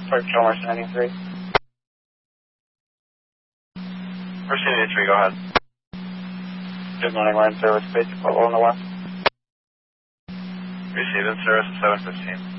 Park Chalmers 93. First 83, go ahead. Good morning, land service, basic level on the west. Receive in service at 715.